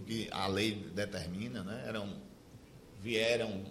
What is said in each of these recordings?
que a lei determina, né? Vieram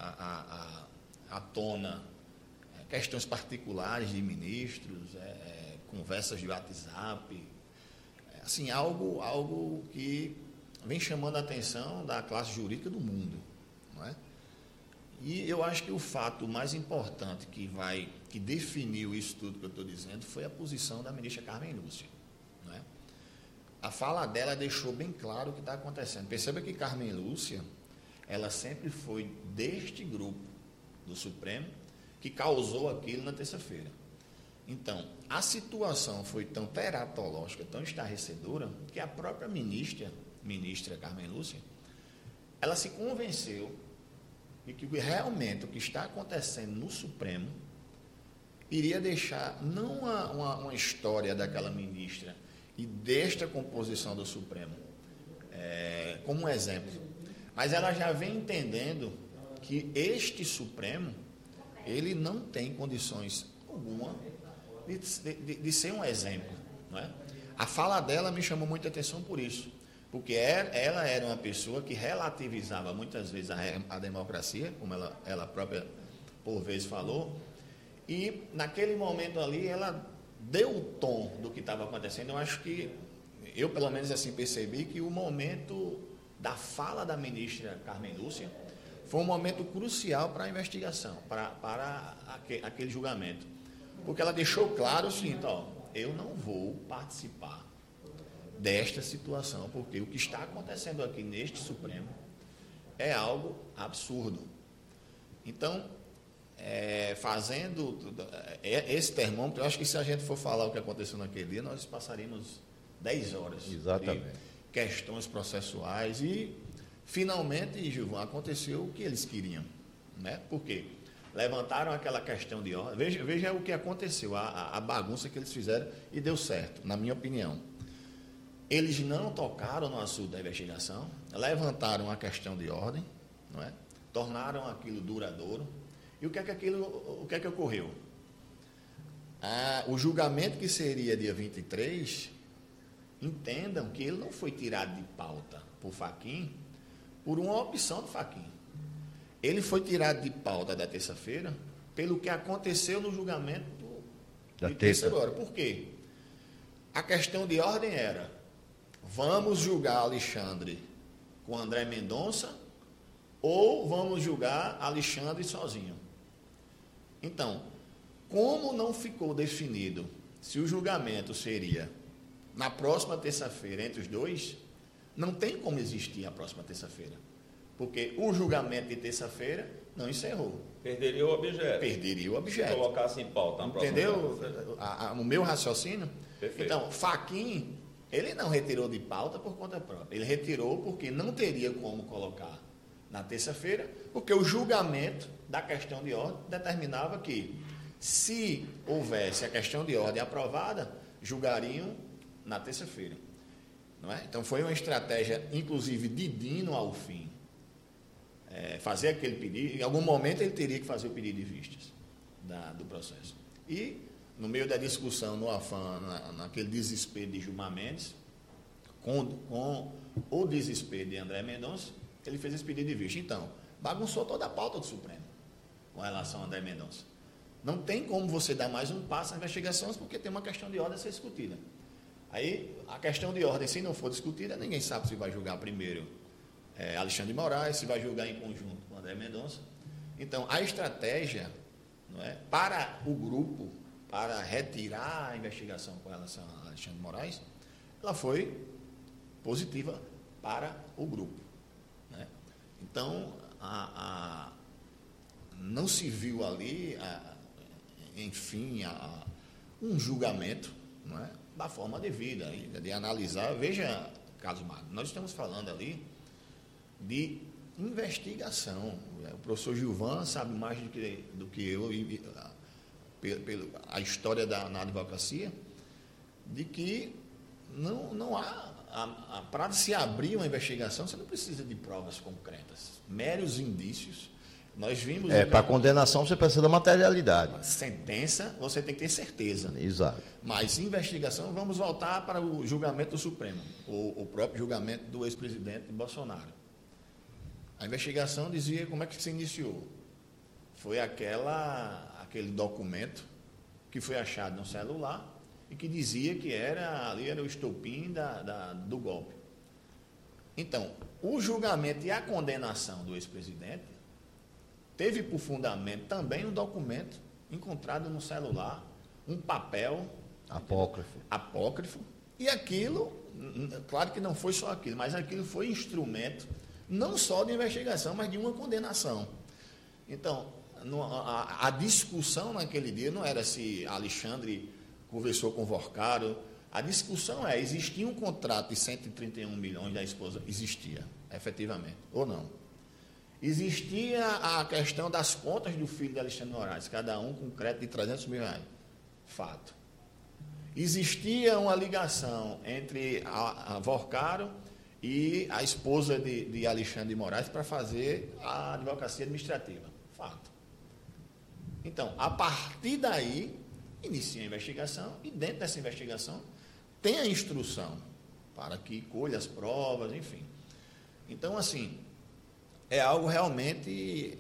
à tona questões particulares de ministros, conversas de WhatsApp, assim, algo que vem chamando a atenção da classe jurídica do mundo, não é? E eu acho que o fato mais importante que definiu isso tudo que eu estou dizendo foi a posição da ministra Carmen Lúcia, não é? A fala dela deixou bem claro o que está acontecendo. Perceba que Carmen Lúcia, ela sempre foi deste grupo do Supremo que causou aquilo na terça-feira. Então, a situação foi tão teratológica, tão estarrecedora, que a própria ministra Carmen Lúcia, ela se convenceu de que realmente o que está acontecendo no Supremo iria deixar não uma história daquela ministra e desta composição do Supremo como um exemplo, mas ela já vem entendendo que este Supremo, ele não tem condições alguma de ser um exemplo, não é? A fala dela me chamou muita atenção por isso, porque ela era uma pessoa que relativizava muitas vezes a democracia, como ela própria por vezes falou, e naquele momento ali ela deu o tom do que estava acontecendo. Eu acho que, eu pelo menos assim percebi que o momento da fala da ministra Carmen Lúcia foi um momento crucial para a investigação, para aquele julgamento, porque ela deixou claro o seguinte: eu não vou participar desta situação, porque o que está acontecendo aqui neste Supremo é algo absurdo. Então, fazendo esse termômetro, eu acho que se a gente for falar o que aconteceu naquele dia, nós passaríamos 10 horas. Exatamente. De questões processuais e, finalmente, Gilvan, aconteceu o que eles queriam, né? Por quê? Levantaram aquela questão de ordem. Veja o que aconteceu, a bagunça que eles fizeram, e deu certo, na minha opinião. Eles não tocaram no assunto da investigação, levantaram a questão de ordem, não é? Tornaram aquilo duradouro. E o que é que ocorreu? O julgamento que seria dia 23, entendam que ele não foi tirado de pauta por Fachin por uma opção do Fachin. Ele foi tirado de pauta da terça-feira pelo que aconteceu no julgamento da de terça. Agora. Por quê? A questão de ordem era: vamos julgar Alexandre com André Mendonça ou vamos julgar Alexandre sozinho? Então, como não ficou definido se o julgamento seria na próxima terça-feira entre os dois, não tem como existir a próxima terça-feira, porque o julgamento de terça-feira não encerrou. Perderia o objeto. Perderia o objeto. Se colocasse em pauta na próxima. Entendeu o meu raciocínio? Perfeito. Então, Fachin, ele não retirou de pauta por conta própria. Ele retirou porque não teria como colocar na terça-feira, porque o julgamento da questão de ordem determinava que, se houvesse a questão de ordem aprovada, julgariam na terça-feira. Não é? Então, foi uma estratégia, inclusive, de Dino ao fim. Fazer aquele pedido, em algum momento ele teria que fazer o pedido de vistas do processo. E, no meio da discussão, no afã, naquele desespero de Gilmar Mendes, com o desespero de André Mendonça, ele fez esse pedido de vista. Então, bagunçou toda a pauta do Supremo com relação a André Mendonça. Não tem como você dar mais um passo nas investigações, porque tem uma questão de ordem a ser discutida. Aí, a questão de ordem, se não for discutida, ninguém sabe se vai julgar primeiro Alexandre de Moraes, se vai julgar em conjunto com André Mendonça. Então, a estratégia, não é, para o grupo, para retirar a investigação com relação a Alexandre de Moraes, ela foi positiva para o grupo, né? Então, não se viu ali, enfim, um julgamento, não é, da forma devida, de analisar. Veja, Carlos Magno, nós estamos falando ali de investigação. O professor Gilvan sabe mais do que eu, a história na advocacia, de que não há, para se abrir uma investigação, você não precisa de provas concretas. Meros indícios Nós vimos... Para condenação você precisa da materialidade. Sentença, você tem que ter certeza. Exato. Mas investigação, vamos voltar para o julgamento do Supremo, o próprio julgamento do ex-presidente Bolsonaro. A investigação dizia como é que se iniciou. Foi aquele documento que foi achado no celular e que dizia que ali era o estopim do golpe. Então, o julgamento e a condenação do ex-presidente teve por fundamento também um documento encontrado no celular, um papel apócrifo, e aquilo, claro que não foi só aquilo, mas aquilo foi instrumento não só de investigação, mas de uma condenação. Então, a discussão naquele dia não era se Alexandre conversou com Vorcaro, a discussão existia um contrato de 131 milhões da esposa? Existia, efetivamente, ou não? Existia a questão das contas do filho de Alexandre de Moraes, cada um com crédito de 300 mil reais. Fato. Existia uma ligação entre a Vorcaro e a esposa de Alexandre de Moraes para fazer a advocacia administrativa. Fato. Então, a partir daí, inicia a investigação e dentro dessa investigação tem a instrução para que colha as provas, enfim. Então, assim, é algo realmente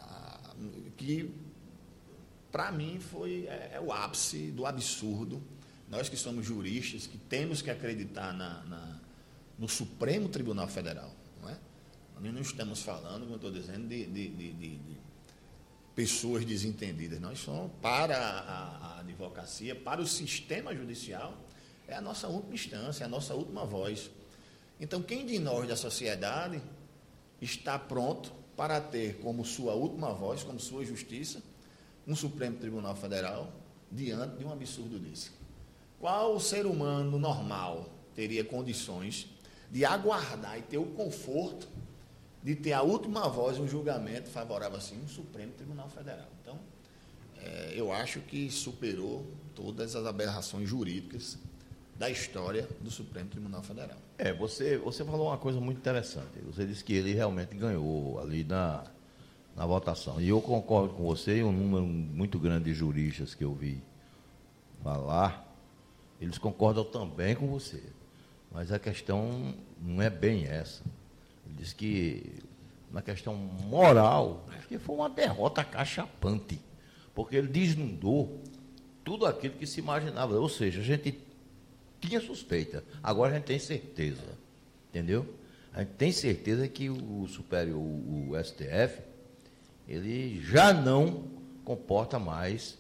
que, para mim, foi o ápice do absurdo. Nós que somos juristas, que temos que acreditar no Supremo Tribunal Federal, não é? Nós não estamos falando, como eu estou dizendo, de pessoas desentendidas. Nós somos, para a advocacia, para o sistema judicial, é a nossa última instância, é a nossa última voz. Então, quem de nós da sociedade está pronto para ter como sua última voz, como sua justiça, um Supremo Tribunal Federal diante de um absurdo desse? Qual ser humano normal teria condições de aguardar e ter o conforto de ter a última voz em um julgamento favorável assim, um Supremo Tribunal Federal? Então, eu acho que superou todas as aberrações jurídicas da história do Supremo Tribunal Federal. Você falou uma coisa muito interessante. Você disse que ele realmente ganhou ali na votação. E eu concordo com você, e um número muito grande de juristas que eu vi falar, eles concordam também com você. Mas a questão não é bem essa. Ele disse que, na questão moral, que foi uma derrota cachapante, porque ele desnudou tudo aquilo que se imaginava. Ou seja, a gente tinha suspeita, agora a gente tem certeza, entendeu? A gente tem certeza que o STF, ele já não comporta mais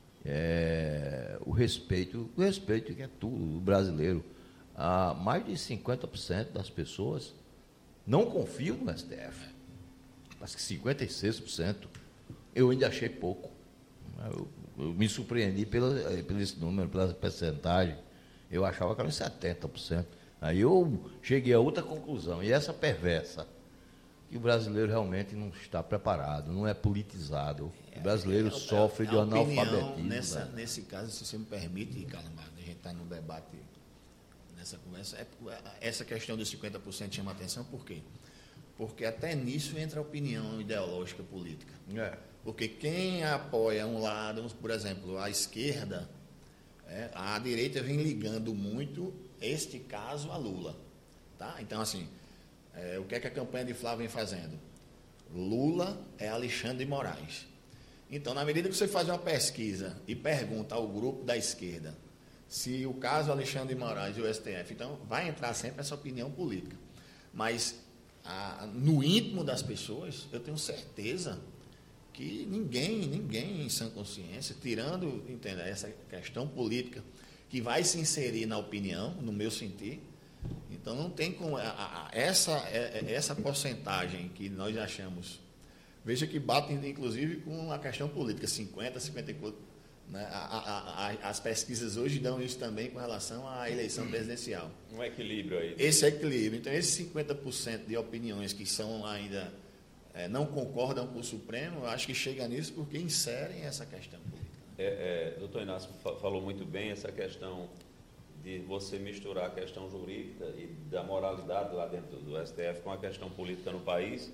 o respeito que é tudo, o brasileiro. Mais de 50% das pessoas não confiam no STF. Acho que 56%. Eu ainda achei pouco. Eu me surpreendi pelo esse número, pela percentagem. Eu achava que era 70%. Aí eu cheguei a outra conclusão, e essa perversa, que o brasileiro realmente não está preparado, não é politizado. O brasileiro sofre de analfabetismo. Nesse caso, se você me permite, Carlos Magno, a gente está no debate, nessa conversa, essa questão dos 50% chama atenção, por quê? Porque até nisso entra a opinião ideológica política. Porque quem apoia um lado, por exemplo, a esquerda, a direita vem ligando muito este caso a Lula. Tá? Então, assim, o que é que a campanha de Flávio vem fazendo? Lula é Alexandre de Moraes. Então, na medida que você faz uma pesquisa e pergunta ao grupo da esquerda se o caso Alexandre de Moraes e o STF, então vai entrar sempre essa opinião política. Mas, no íntimo das pessoas, eu tenho certeza que ninguém em sã consciência, tirando essa questão política, que vai se inserir na opinião, no meu sentir, então não tem como essa porcentagem que nós achamos, veja que bate inclusive com a questão política, 50, 54, né? As pesquisas hoje dão isso também com relação à eleição presidencial. Um equilíbrio aí. Esse equilíbrio, então esses 50% de opiniões que são ainda não concordam com o Supremo, eu acho que chega nisso porque inserem essa questão política. Doutor Inácio falou muito bem essa questão de você misturar a questão jurídica e da moralidade lá dentro do STF com a questão política no país.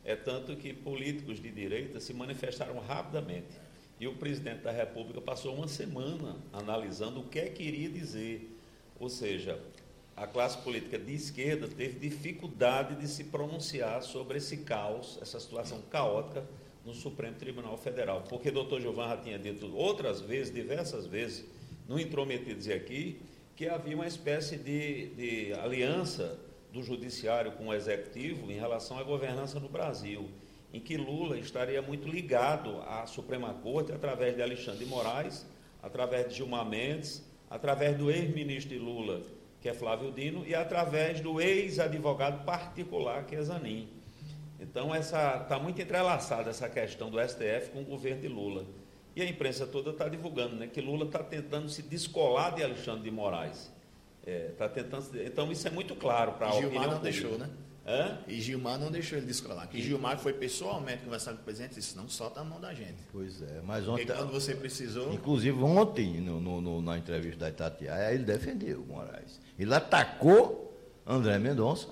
É tanto que políticos de direita se manifestaram rapidamente. E o presidente da República passou uma semana analisando o que é que iria dizer. Ou seja, a classe política de esquerda teve dificuldade de se pronunciar sobre esse caos, essa situação caótica no Supremo Tribunal Federal. Porque o doutor Gilvan já tinha dito outras vezes, diversas vezes, no Intrometidos aqui, que havia uma espécie de aliança do Judiciário com o Executivo em relação à governança no Brasil, em que Lula estaria muito ligado à Suprema Corte através de Alexandre de Moraes, através de Gilmar Mendes, através do ex-ministro de Lula, que é Flávio Dino, e através do ex-advogado particular, que é Zanin. Então, está muito entrelaçada essa questão do STF com o governo de Lula. E a imprensa toda está divulgando, né, que Lula está tentando se descolar de Alexandre de Moraes. Então, isso é muito claro para a opinião dele. Gilmar não deixou, né? Hã? E Gilmar não deixou ele descolar. Que Gilmar foi pessoalmente conversar com o presidente e disse, não solta a mão da gente. Pois é, mas ontem... Porque quando você precisou... Inclusive ontem, na entrevista da Itatiaia, ele defendeu o Moraes. Ele atacou André Mendonça,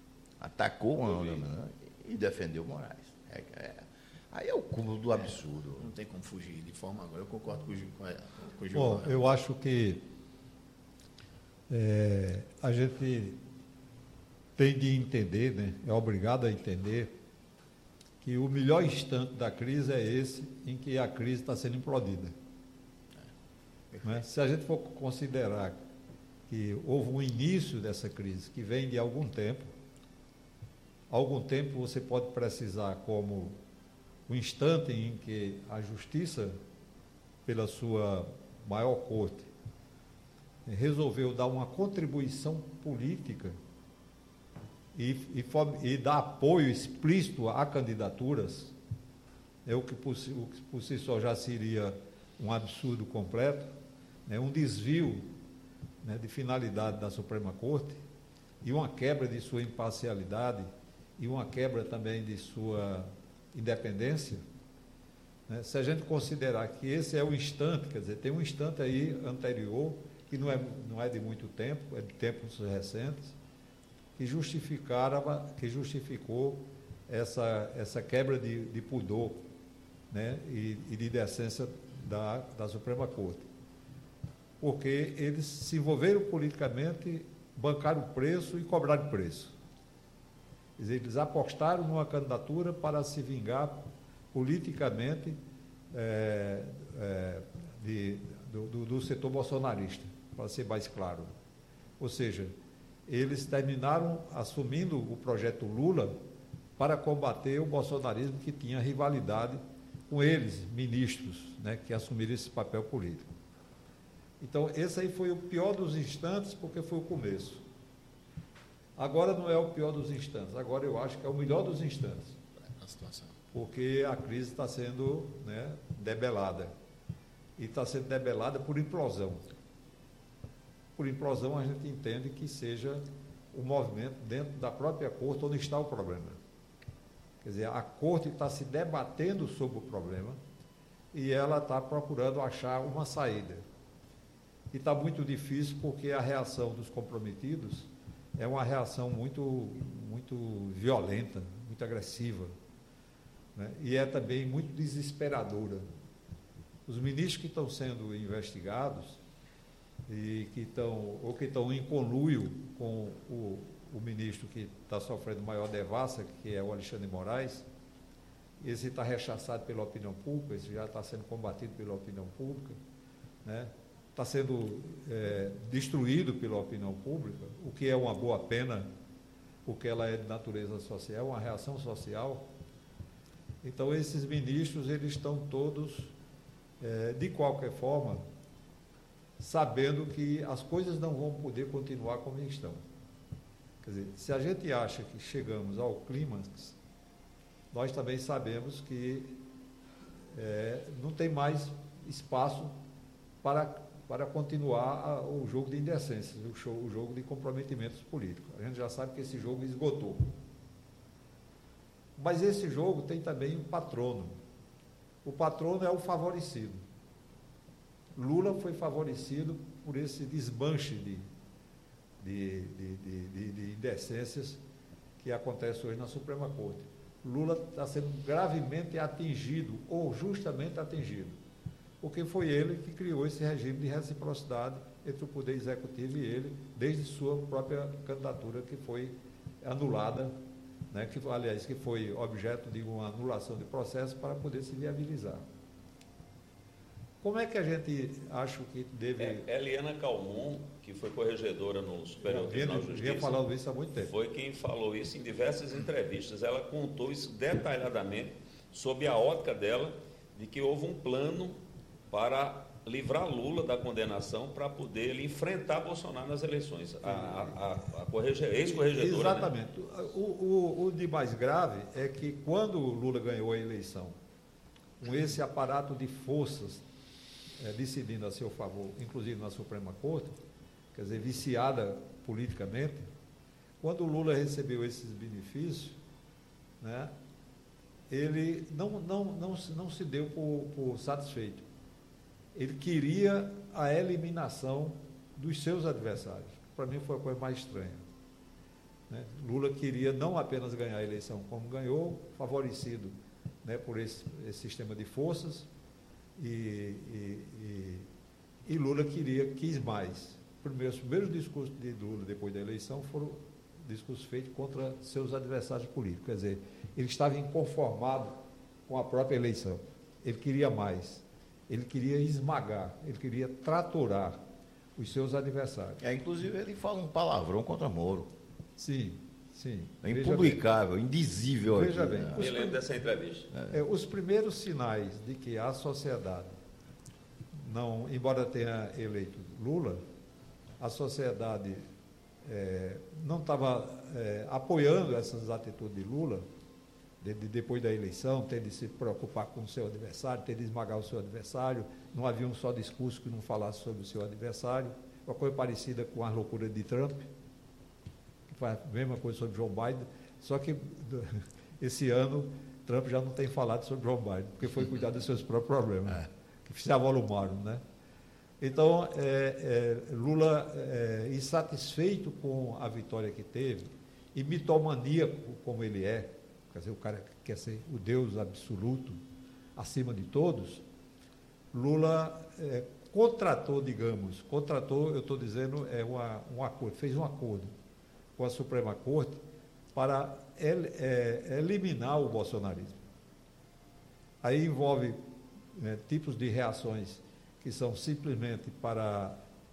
e defendeu o Moraes. Aí é o cúmulo do absurdo. Não tem como fugir de forma agora. Eu concordo com o Gilmar. Bom, eu acho que a gente tem de entender, né, é obrigado a entender, que o melhor instante da crise é esse em que a crise está sendo implodida. Né? Se a gente for considerar que houve um início dessa crise que vem de algum tempo você pode precisar como o instante em que a justiça, pela sua maior corte, resolveu dar uma contribuição política e dar apoio explícito a candidaturas, o que por si só já seria um absurdo completo, né, um desvio, né, de finalidade da Suprema Corte e uma quebra de sua imparcialidade e uma quebra também de sua independência, né, se a gente considerar que esse é o instante, quer dizer, tem um instante aí anterior, que não é de muito tempo, é de tempos recentes, que justificou essa quebra de pudor, né, e de decência da Suprema Corte. Porque eles se envolveram politicamente, bancaram o preço e cobraram preço. Quer dizer, eles apostaram numa candidatura para se vingar politicamente do setor bolsonarista, para ser mais claro. Ou seja, eles terminaram assumindo o projeto Lula para combater o bolsonarismo que tinha rivalidade com eles, ministros, né, que assumiram esse papel político. Então, esse aí foi o pior dos instantes, porque foi o começo. Agora não é o pior dos instantes, agora eu acho que é o melhor dos instantes. Porque a crise está sendo, né, debelada. E está sendo debelada por implosão. Por implosão, a gente entende que seja o movimento dentro da própria corte onde está o problema. Quer dizer, a corte está se debatendo sobre o problema e ela está procurando achar uma saída. E está muito difícil porque a reação dos comprometidos é uma reação muito violenta, muito agressiva, né? E é também muito desesperadora. Os ministros que estão sendo investigados e que estão em conluio com o ministro que está sofrendo maior devassa, que é o Alexandre de Moraes, esse está rechaçado pela opinião pública, esse já está sendo combatido pela opinião pública, né? Está sendo destruído pela opinião pública, o que é uma boa pena, porque ela é de natureza social, uma reação social. Então, esses ministros, eles estão todos, de qualquer forma, sabendo que as coisas não vão poder continuar como estão. Quer dizer, se a gente acha que chegamos ao clímax, nós também sabemos que não tem mais espaço para continuar o jogo de indecências, o jogo de comprometimentos políticos. A gente já sabe que esse jogo esgotou. Mas esse jogo tem também um patrono. O patrono é o favorecido. Lula foi favorecido por esse desmanche de indecências que acontece hoje na Suprema Corte. Lula está sendo gravemente atingido, ou justamente atingido, porque foi ele que criou esse regime de reciprocidade entre o Poder Executivo e ele, desde sua própria candidatura, que foi anulada, né, que foi objeto de uma anulação de processo para poder se viabilizar. Como é que a gente acha que deve... Eliana Calmon, que foi corregedora no Superior Tribunal de Justiça, vinha falando isso há muito tempo. Foi quem falou isso em diversas entrevistas. Ela contou isso detalhadamente, sob a ótica dela, de que houve um plano para livrar Lula da condenação para poder ele enfrentar Bolsonaro nas eleições. A ex-corregedora... Exatamente. Né? O de mais grave é que quando Lula ganhou a eleição, com esse aparato de forças decidindo a seu favor, inclusive na Suprema Corte, quer dizer, viciada politicamente, quando Lula recebeu esses benefícios, né, ele não se deu por satisfeito. Ele queria a eliminação dos seus adversários. Para mim foi a coisa mais estranha. Né? Lula queria não apenas ganhar a eleição como ganhou, favorecido, né, por esse sistema de forças, e Lula quis mais. Os primeiros discursos de Lula depois da eleição foram discursos feitos contra seus adversários políticos. Quer dizer, ele estava inconformado com a própria eleição. Ele queria mais. Ele queria esmagar, ele queria traturar os seus adversários. Inclusive, ele fala um palavrão contra Moro. Sim, sim. É impublicável, indizível. Veja aqui, bem. né? Me lembro dessa entrevista. Os primeiros sinais de que a sociedade, embora tenha eleito Lula, a sociedade não estava apoiando essas atitudes de Lula, depois da eleição, ter de se preocupar com o seu adversário, ter de esmagar o seu adversário, não havia um só discurso que não falasse sobre o seu adversário, uma coisa parecida com a loucura de Trump, que faz a mesma coisa sobre Joe Biden, só que esse ano Trump já não tem falado sobre Joe Biden, porque foi cuidar dos seus próprios problemas, que se avolumaram, né? Então, Lula, insatisfeito com a vitória que teve, e mitomaníaco como ele é, quer dizer, o cara que quer ser o Deus absoluto, acima de todos, Lula contratou, eu estou dizendo, um acordo, fez um acordo com a Suprema Corte para eliminar o bolsonarismo. Aí envolve tipos de reações que são simplesmente para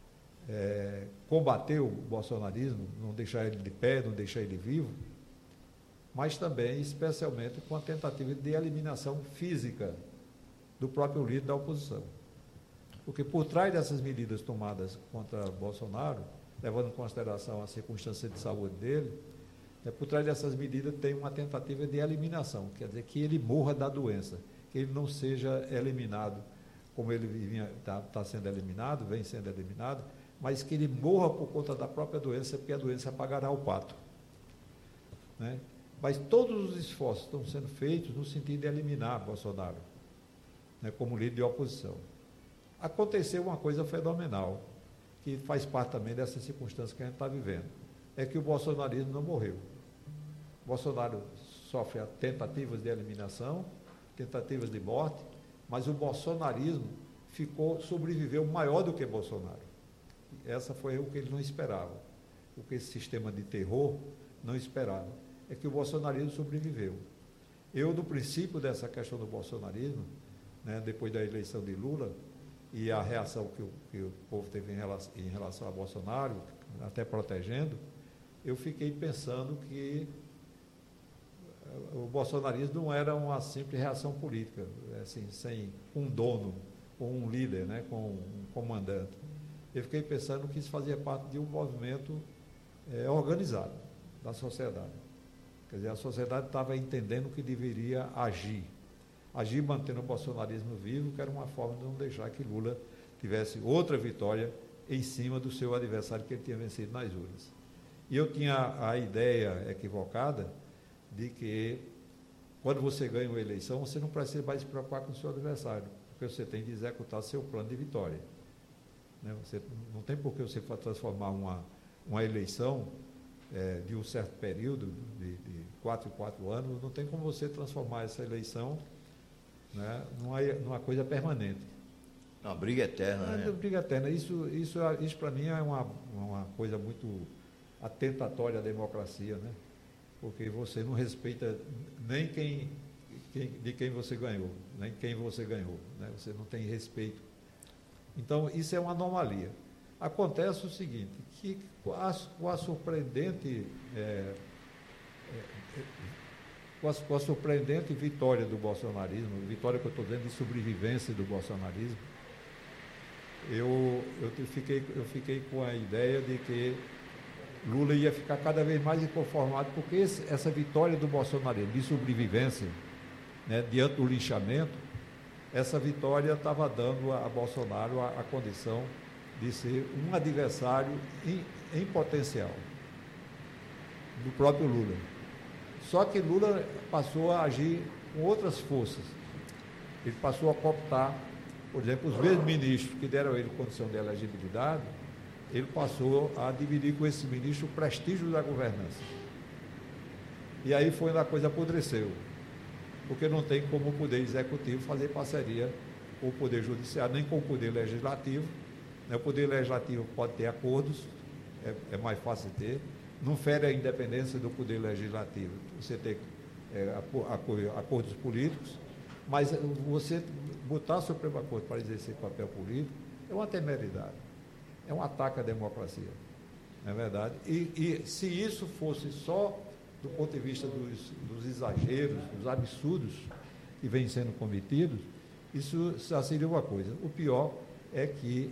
combater o bolsonarismo, não deixar ele de pé, não deixar ele vivo, mas também, especialmente, com a tentativa de eliminação física do próprio líder da oposição. Porque por trás dessas medidas tomadas contra Bolsonaro, levando em consideração a circunstância de saúde dele, por trás dessas medidas tem uma tentativa de eliminação, quer dizer, que ele morra da doença, que ele não seja eliminado como ele está sendo eliminado, vem sendo eliminado, mas que ele morra por conta da própria doença, porque a doença pagará o pato. Né? Mas todos os esforços estão sendo feitos no sentido de eliminar Bolsonaro, né, como líder de oposição. Aconteceu uma coisa fenomenal, que faz parte também dessa circunstância que a gente está vivendo, é que o bolsonarismo não morreu. Bolsonaro sofre tentativas de eliminação, tentativas de morte, mas o bolsonarismo sobreviveu maior do que Bolsonaro. Essa foi o que ele não esperava, o que esse sistema de terror não esperava, é que o bolsonarismo sobreviveu. Eu, no princípio dessa questão do bolsonarismo, né, depois da eleição de Lula, e a reação que o povo teve em relação a Bolsonaro, até protegendo, eu fiquei pensando que o bolsonarismo não era uma simples reação política, assim, sem um dono, ou um líder, né, com um comandante. Eu fiquei pensando que isso fazia parte de um movimento organizado da sociedade. Quer dizer, a sociedade estava entendendo que deveria agir mantendo o bolsonarismo vivo, que era uma forma de não deixar que Lula tivesse outra vitória em cima do seu adversário que ele tinha vencido nas urnas. E eu tinha a ideia equivocada de que, quando você ganha uma eleição, você não precisa mais se preocupar com o seu adversário, porque você tem de executar seu plano de vitória. Né? Você não tem por que você transformar uma eleição de um certo período, de 4 em 4 anos, não tem como você transformar essa eleição, né, numa coisa permanente. Uma briga eterna, né? Briga eterna. Isso para mim é uma coisa muito atentatória à democracia, né? Porque você não respeita nem de quem você ganhou, nem quem você ganhou, né? Você não tem respeito. Então, isso é uma anomalia. Acontece o seguinte, que com a surpreendente com a surpreendente vitória do bolsonarismo, vitória que eu estou dizendo de sobrevivência do bolsonarismo, eu fiquei com a ideia de que Lula ia ficar cada vez mais inconformado, porque essa vitória do bolsonarismo de sobrevivência, né, diante do linchamento, essa vitória estava dando a Bolsonaro a condição de ser um adversário em potencial do próprio Lula. Só que Lula passou a agir com outras forças. Ele passou a cooptar, por exemplo, os mesmos ministros que deram a ele condição de elegibilidade, ele passou a dividir com esse ministro o prestígio da governança. E aí foi onde a coisa apodreceu, porque não tem como o Poder Executivo fazer parceria com o Poder Judiciário, nem com o Poder Legislativo. O Poder Legislativo pode ter acordos, é mais fácil de ter, não fere a independência do Poder Legislativo, você tem acordos políticos, mas você botar a Suprema Corte para exercer papel político é uma temeridade, é um ataque à democracia, não é verdade? E se isso fosse só do ponto de vista dos exageros, dos absurdos que vêm sendo cometidos, isso já seria uma coisa. O pior é que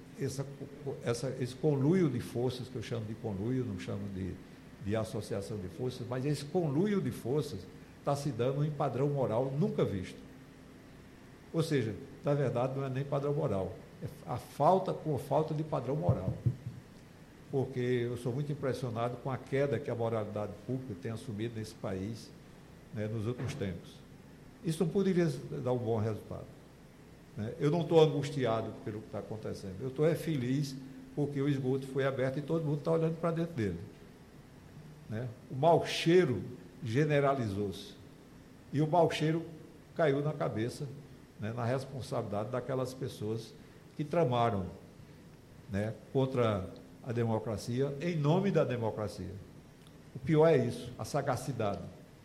esse conluio de forças, que eu chamo de conluio, não chamo de associação de forças, mas esse conluio de forças está se dando em padrão moral nunca visto. Ou seja, na verdade, não é nem padrão moral, é a falta de padrão moral. Porque eu sou muito impressionado com a queda que a moralidade pública tem assumido nesse país, né, nos últimos tempos. Isso não poderia dar um bom resultado. Eu não estou angustiado pelo que está acontecendo. Eu estou feliz porque o esgoto foi aberto e todo mundo está olhando para dentro dele. O mau cheiro generalizou-se. E o mau cheiro caiu na cabeça, na responsabilidade daquelas pessoas que tramaram, contra a democracia, em nome da democracia. O pior é isso, a sagacidade.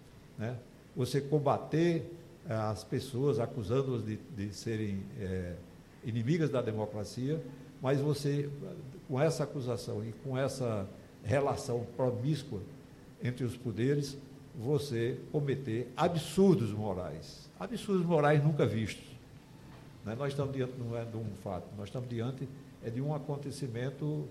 Você combater as pessoas, acusando-as de serem inimigas da democracia, mas você, com essa acusação e com essa relação promíscua entre os poderes, você cometer absurdos morais nunca vistos. Nós estamos diante, não é de um fato, nós estamos diante de um acontecimento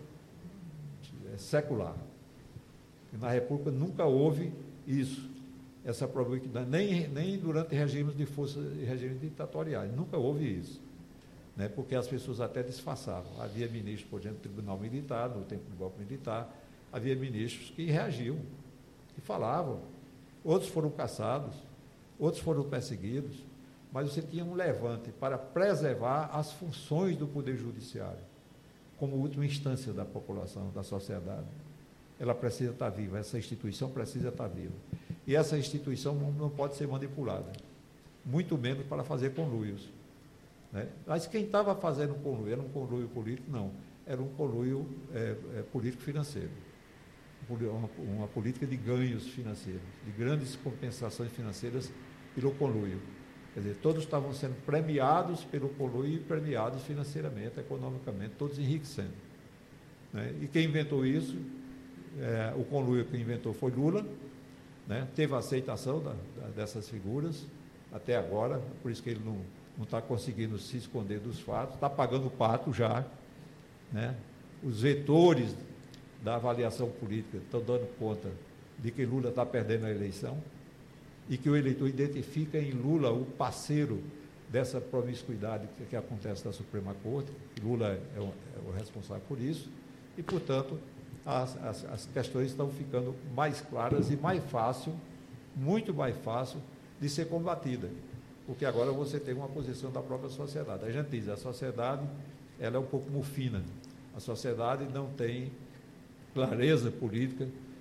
secular. E na República nunca houve isso. Essa probabilidade, nem durante regimes de força e regimes ditatoriais, nunca houve isso, porque as pessoas até disfarçavam. Havia ministros, por exemplo, do Tribunal Militar, no tempo do golpe militar, havia ministros que reagiam, que falavam, outros foram caçados, outros foram perseguidos, mas você tinha um levante para preservar as funções do Poder Judiciário, como última instância da população, da sociedade. Ela precisa estar viva, essa instituição precisa estar viva. E essa instituição não pode ser manipulada, muito menos para fazer conluios. Mas quem estava fazendo conluio era um conluio político? Não, era um conluio político-financeiro, uma política de ganhos financeiros, de grandes compensações financeiras pelo conluio. Quer dizer, todos estavam sendo premiados pelo conluio e premiados financeiramente, economicamente, todos enriquecendo. E quem inventou isso, o conluio que inventou foi Lula, teve a aceitação dessas figuras até agora, por isso que ele não está conseguindo se esconder dos fatos, está pagando o pato já. Os vetores da avaliação política estão dando conta de que Lula está perdendo a eleição e que o eleitor identifica em Lula o parceiro dessa promiscuidade que acontece na Suprema Corte, que Lula é o responsável por isso, e, portanto, as questões estão ficando mais claras e mais fácil, muito mais fácil de ser combatida, porque agora você tem uma posição da própria sociedade. A gente diz, a sociedade ela é um pouco mufina, a sociedade não tem clareza política,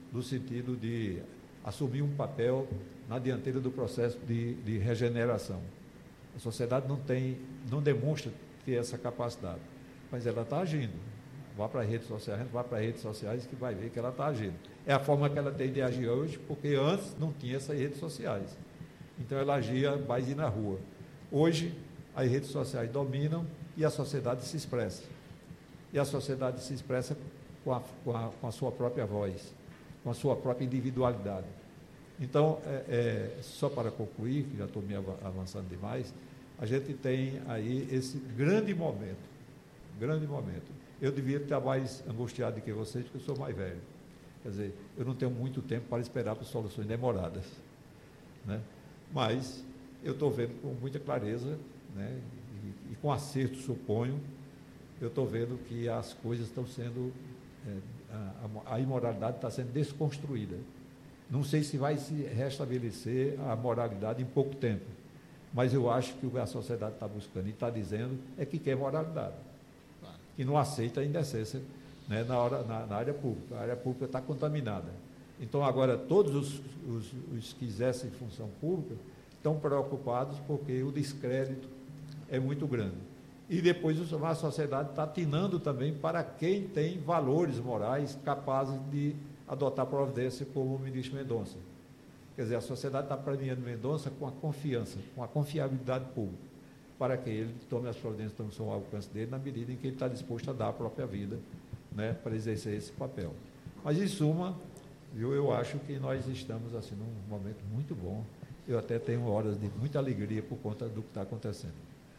no sentido de assumir um papel na dianteira do processo de regeneração. A sociedade não demonstra ter essa capacidade, mas ela está agindo. Vá para as redes sociais, vai para as redes sociais que vai ver que ela está agindo. É a forma que ela tem de agir hoje, porque antes não tinha essas redes sociais. Então ela agia mais na rua. Hoje, as redes sociais dominam e a sociedade se expressa. E a sociedade se expressa com a sua própria voz, com a sua própria individualidade. Então, só para concluir, que já estou me avançando demais, a gente tem aí esse grande momento. Eu devia estar mais angustiado do que vocês, porque eu sou mais velho. Quer dizer, eu não tenho muito tempo para esperar por soluções demoradas, né? Mas eu estou vendo com muita clareza, né, e com acerto, suponho, eu estou vendo que as coisas estão sendo, a imoralidade está sendo desconstruída. Não sei se vai se restabelecer a moralidade em pouco tempo, mas eu acho que o que a sociedade está buscando e está dizendo é que quer moralidade, que não aceita a indecência, né, na área pública. A área pública está contaminada. Então, agora, todos os que exercem função pública estão preocupados porque o descrédito é muito grande. E depois a sociedade está atinando também para quem tem valores morais capazes de adotar providência, como o ministro Mendonça. Quer dizer, a sociedade está premiando Mendonça com a confiança, com a confiabilidade pública, para que ele tome as providências que estão ao alcance dele, na medida em que ele está disposto a dar a própria vida, né, para exercer esse papel. Mas, em suma, eu acho que nós estamos assim, num momento muito bom. Eu até tenho horas de muita alegria por conta do que está acontecendo.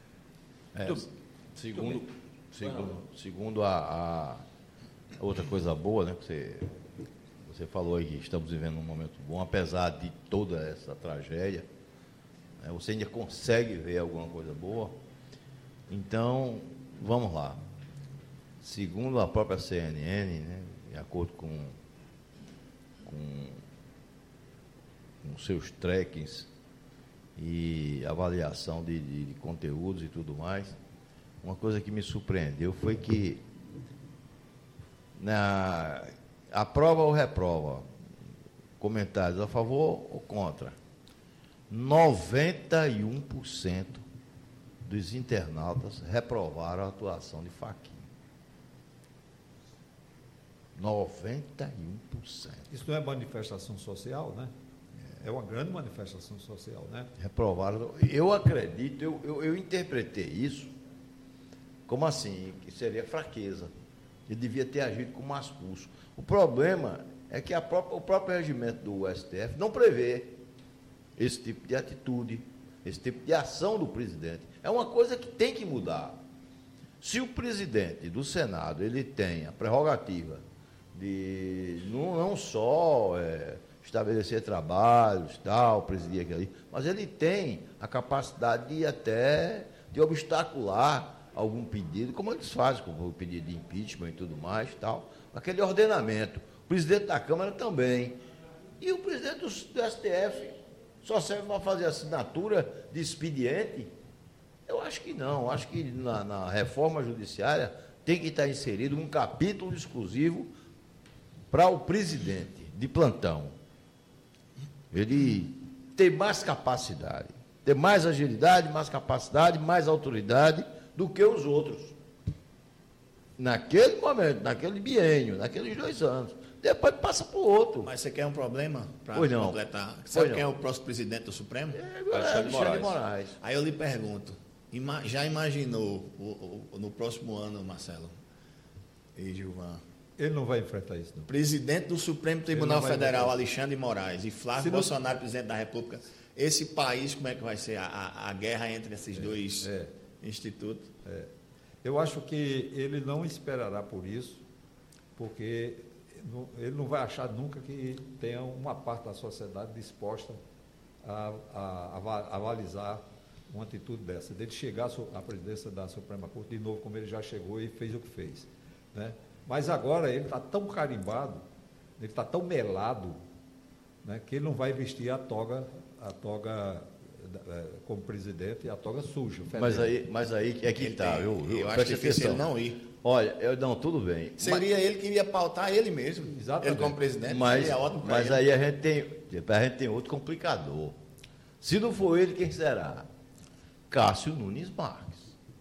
Segundo a outra coisa boa, né, que você falou aí que estamos vivendo um momento bom, apesar de toda essa tragédia, né, você ainda consegue ver alguma coisa boa. Então, vamos lá. Segundo a própria CNN, né, de acordo com seus trackings e avaliação de conteúdos e tudo mais, uma coisa que me surpreendeu foi que aprova ou reprova, comentários a favor ou contra, 91% dos internautas reprovaram a atuação de Fachin. 91%. Isso não é manifestação social, né? É uma grande manifestação social, né? Reprovaram. Eu acredito, eu interpretei isso como assim, que seria fraqueza. Ele devia ter agido com mais pulso. O problema é que o próprio regimento do STF não prevê esse tipo de atitude, esse tipo de ação do presidente. É uma coisa que tem que mudar. Se o presidente do Senado ele tem a prerrogativa de não só estabelecer trabalhos, tal, presidir aquilo ali, mas ele tem a capacidade de obstacular algum pedido, como eles fazem, como o pedido de impeachment e tudo mais, tal, aquele ordenamento. O presidente da Câmara também. E o presidente do STF só serve para fazer assinatura de expediente? Eu acho que não. Eu acho que na reforma judiciária tem que estar inserido um capítulo exclusivo para o presidente de plantão. Ele ter mais capacidade, ter mais agilidade, mais capacidade, mais autoridade do que os outros. Naquele momento, naquele biênio, naqueles 2 anos. Depois passa para o outro. Mas você quer um problema para completar? Pois Sabe não. quem é o próximo presidente do Supremo? Alexandre de Moraes. Aí eu lhe pergunto, já imaginou no próximo ano, Marcelo e Gilvan, Ele não vai enfrentar isso, não. presidente do Supremo Tribunal Federal, Alexandre de Moraes, e Flávio Bolsonaro, presidente da República, esse país, como é que vai ser a guerra entre esses dois institutos? Eu acho que ele não esperará por isso, porque ele não vai achar nunca que tenha uma parte da sociedade disposta a avalizar uma atitude dessa, dele chegar à presidência da Suprema Corte de novo, como ele já chegou e fez o que fez, né? Mas agora ele está tão carimbado, ele está tão melado, né, que ele não vai vestir a toga como presidente, a toga suja. Mas aí é que está. Eu acho difícil ele não ir. Olha, não, tudo bem. Seria ele que iria pautar ele mesmo. Exatamente. Ele como presidente. Mas seria ótimo pra ele. aí a gente tem outro complicador. Se não for ele, quem será? Cássio Nunes Marques.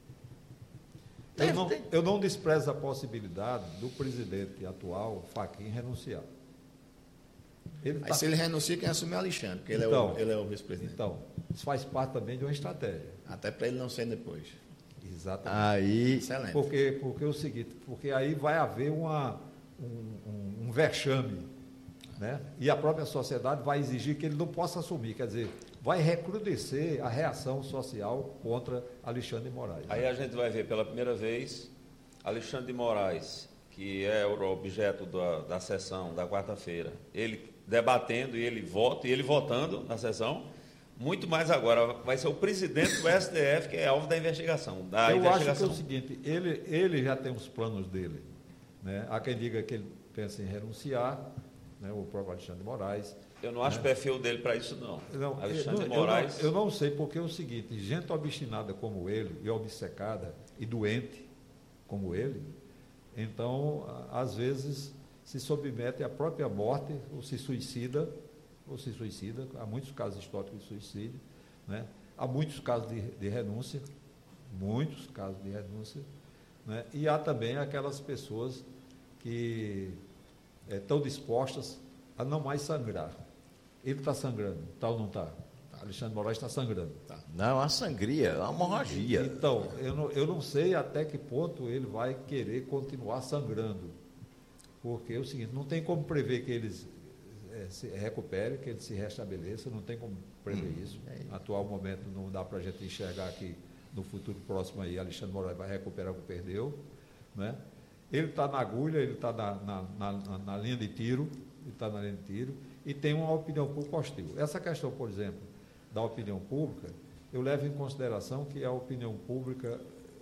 Eu não desprezo a possibilidade do presidente atual, Fachin, renunciar. Aí se ele renuncia, quem assume é o Alexandre, porque ele é o vice-presidente. Então, isso faz parte também de uma estratégia. Até para ele não ser depois. Exatamente. Aí, Excelente. Porque é o seguinte, porque aí vai haver um vexame, né? E a própria sociedade vai exigir que ele não possa assumir, quer dizer, vai recrudescer a reação social contra Alexandre de Moraes. Aí a gente vai ver pela primeira vez Alexandre de Moraes, que é o objeto da sessão da quarta-feira, ele debatendo e ele votando na sessão. Muito mais agora, vai ser o presidente do STF que é alvo da investigação. Eu acho que é o seguinte, ele já tem os planos dele, né? Há quem diga que ele pensa em renunciar, né? O próprio Alexandre de Moraes. Eu não acho perfil dele para isso, não. Alexandre de Moraes... Eu não sei, porque é o seguinte, gente obstinada como ele, e obcecada, e doente como ele, então, às vezes, se submete à própria morte, ou se suicida, há muitos casos históricos de suicídio, né? Há muitos casos de renúncia, né? E há também aquelas pessoas que estão dispostas a não mais sangrar. Ele está sangrando, tá ou não está? Alexandre de Moraes está sangrando. Tá. não, a sangria, a hemorragia. Então, eu não sei até que ponto ele vai querer continuar sangrando, porque é o seguinte, não tem como prever que eles se recupere, que ele se restabeleça, não tem como prever isso. No atual momento não dá para a gente enxergar que no futuro próximo aí Alexandre de Moraes vai recuperar o que perdeu, né? Ele está na agulha, ele está na linha de tiro, e tem uma opinião pública hostil. Essa questão, por exemplo, da opinião pública, eu levo em consideração que a opinião pública,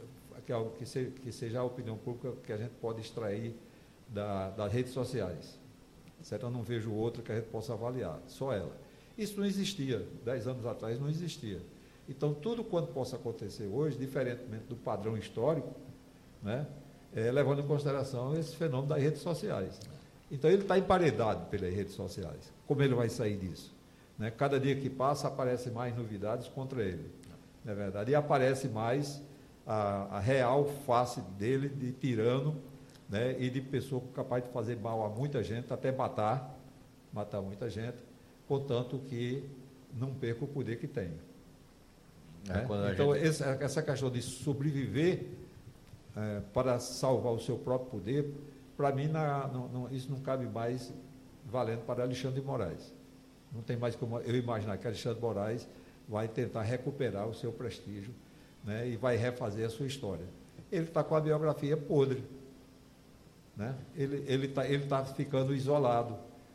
que seja a opinião pública que a gente pode extrair das redes sociais. Certo? Eu não vejo outra que a gente possa avaliar, só ela. Isso não existia, 10 anos atrás não existia. Então, tudo quanto possa acontecer hoje, diferentemente do padrão histórico, né, levando em consideração esse fenômeno das redes sociais. Então, ele está emparedado pelas redes sociais. Como ele vai sair disso? Né? Cada dia que passa, aparecem mais novidades contra ele. Não é verdade? E aparece mais a real face dele de tirano, né, e de pessoa capaz de fazer mal a muita gente, até matar muita gente, contanto que não perca o poder que tem. Né? Então, essa questão de sobreviver para salvar o seu próprio poder, para mim, isso não cabe mais valendo para Alexandre de Moraes. Não tem mais como eu imaginar que Alexandre de Moraes vai tentar recuperar o seu prestígio, né, e vai refazer a sua história. Ele está com a biografia podre. Né? Ele tá ficando isolado.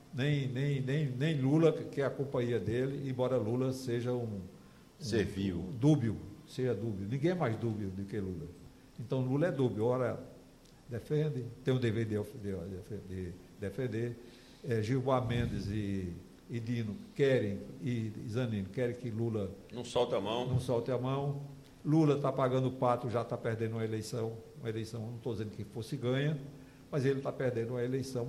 Nem Lula, que é a companhia dele, embora Lula seja dúbio. Ninguém é mais dúbio do que Lula. Então Lula é dúbio, ora defende, tem o dever de defender. Gilmar Mendes e Dino e Zanino querem que Lula não solte a mão. Lula está pagando o pato, já está perdendo uma eleição, não estou dizendo que fosse ganha, mas ele está perdendo a eleição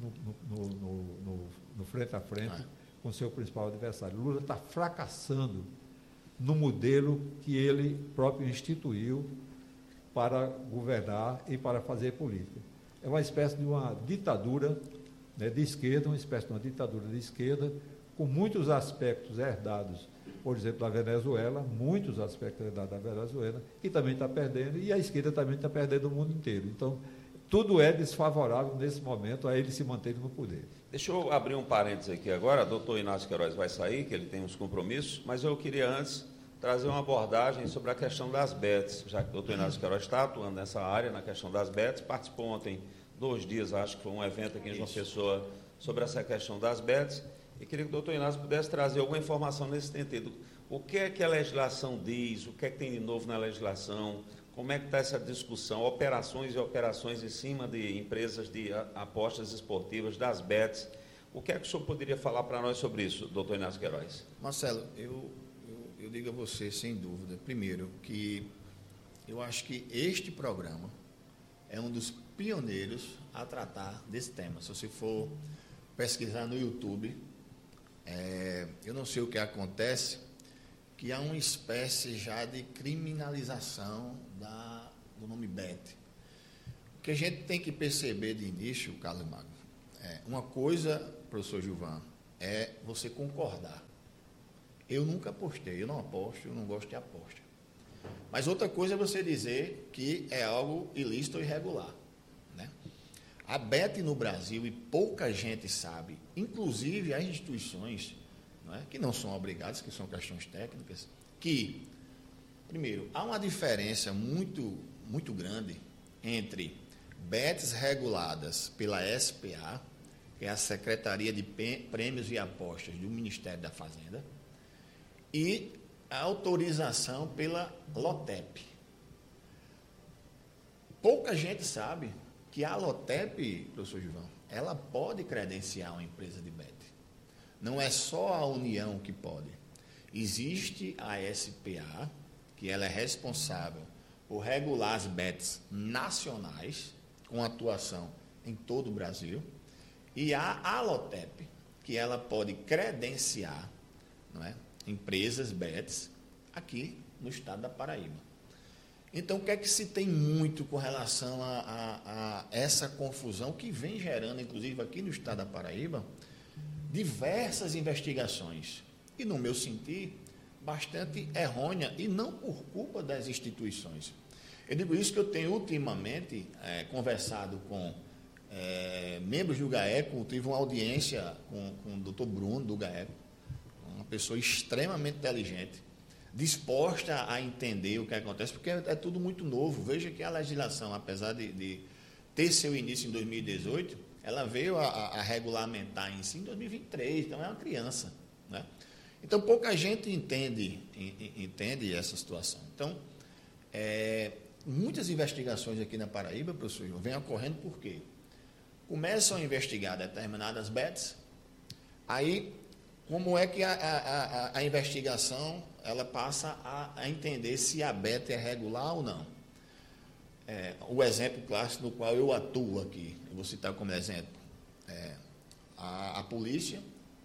no frente a frente com seu principal adversário. Lula está fracassando no modelo que ele próprio instituiu para governar e para fazer política. É uma espécie de uma ditadura, né, de esquerda, com muitos aspectos herdados, por exemplo, da Venezuela, que também está perdendo, e a esquerda também está perdendo o mundo inteiro. Então, tudo é desfavorável nesse momento a ele se manter no poder. Deixa eu abrir um parênteses aqui agora. O doutor Inácio Queiroz vai sair, que ele tem uns compromissos, mas eu queria antes trazer uma abordagem sobre a questão das bets, já que o doutor Inácio Queiroz está atuando nessa área, na questão das bets, participou ontem 2 dias, acho que foi um evento aqui em João Pessoa sobre essa questão das bets, e queria que o doutor Inácio pudesse trazer alguma informação nesse sentido. O que é que a legislação diz, o que é que tem de novo na legislação, como é que está essa discussão, operações e operações em cima de empresas de apostas esportivas, das bets. O que é que o senhor poderia falar para nós sobre isso, doutor Inácio Queiroz? Marcelo, eu digo a você, sem dúvida, primeiro, que eu acho que este programa é um dos pioneiros a tratar desse tema. Se você for pesquisar no YouTube, eu não sei o que acontece, que há uma espécie já de criminalização do nome Bet. O que a gente tem que perceber de início, Carlos Magno, uma coisa, professor Gilvan, é você concordar. Eu nunca apostei, eu não aposto, eu não gosto de aposta. Mas outra coisa é você dizer que é algo ilícito ou irregular, né? A Bet no Brasil, e pouca gente sabe, inclusive as instituições, não é, que não são obrigadas, que são questões técnicas, que, primeiro, há uma diferença muito, muito grande entre bets reguladas pela SPA, que é a Secretaria de Prêmios e Apostas do Ministério da Fazenda, e a autorização pela LOTEP. Pouca gente sabe que a LOTEP, professor Gilvan, ela pode credenciar uma empresa de bet. Não é só a União que pode. Existe a SPA, que ela é responsável por regular as bets nacionais, com atuação em todo o Brasil, e a LOTEP, que ela pode credenciar, não é, empresas bets aqui no estado da Paraíba. Então, o que é que se tem muito com relação a essa confusão que vem gerando, inclusive aqui no estado da Paraíba, diversas investigações, e no meu sentir, bastante errônea, e não por culpa das instituições. Eu digo isso que eu tenho ultimamente conversado com membros do GAECO, tive uma audiência com o doutor Bruno do GAECO, uma pessoa extremamente inteligente, disposta a entender o que acontece, porque é tudo muito novo. Veja que a legislação, apesar de ter seu início em 2018, ela veio a regulamentar em si em 2023, então é uma criança, né? Então, pouca gente entende essa situação. Então, muitas investigações aqui na Paraíba, professor, vêm ocorrendo por quê? Começam a investigar determinadas bets, aí, como é que a investigação ela passa a entender se a bet é regular ou não? O exemplo clássico no qual eu atuo aqui, eu vou citar como exemplo, a polícia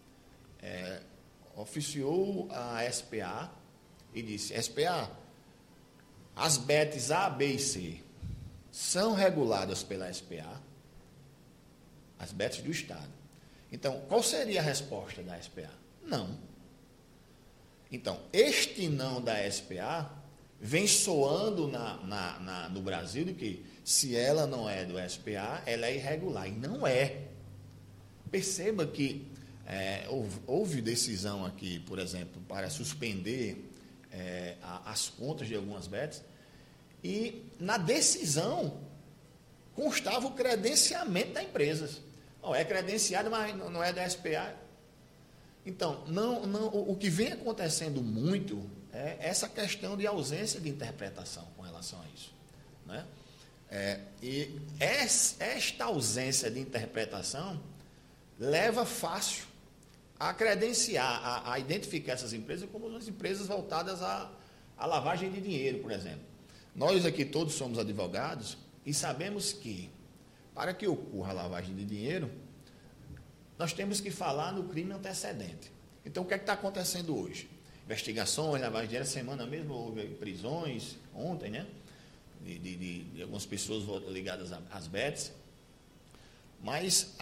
oficiou a SPA e disse: SPA, as bets A, B e C são reguladas pela SPA, as bets do Estado. Então, qual seria a resposta da SPA? Não. Então, este não da SPA vem soando no Brasil de que, se ela não é do SPA, ela é irregular. E não é. Perceba que houve decisão aqui, por exemplo, para suspender as contas de algumas bets, e na decisão constava o credenciamento da empresa. É credenciado, mas não é da SPA. Então, o que vem acontecendo muito é essa questão de ausência de interpretação com relação a isso, né? E esta ausência de interpretação leva fácil a credenciar, a identificar essas empresas como as empresas voltadas à lavagem de dinheiro, por exemplo. Nós aqui todos somos advogados e sabemos que, para que ocorra a lavagem de dinheiro, nós temos que falar no crime antecedente. Então, o que é que está acontecendo hoje? Investigações, lavagem de dinheiro, semana mesmo houve prisões, ontem, né? De algumas pessoas ligadas às bets. Mas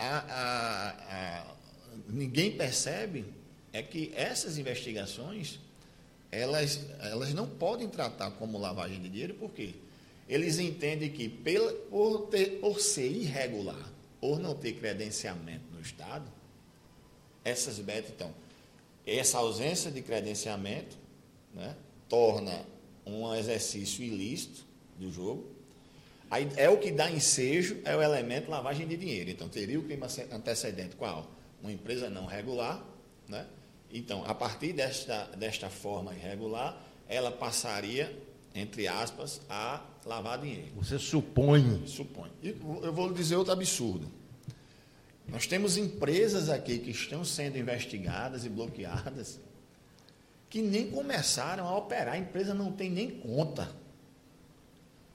ninguém percebe que essas investigações, elas não podem tratar como lavagem de dinheiro, por quê? Eles entendem que, por ser irregular, por não ter credenciamento no Estado, essas bets, então, essa ausência de credenciamento, né, torna um exercício ilícito do jogo. Aí é o que dá ensejo, é o elemento lavagem de dinheiro. Então, teria o crime antecedente qual? Uma empresa não regular, né? Então, a partir desta forma irregular, ela passaria, entre aspas, a lavar dinheiro. Você supõe. Supõe. E eu vou lhe dizer outro absurdo. Nós temos empresas aqui que estão sendo investigadas e bloqueadas que nem começaram a operar, a empresa não tem nem conta.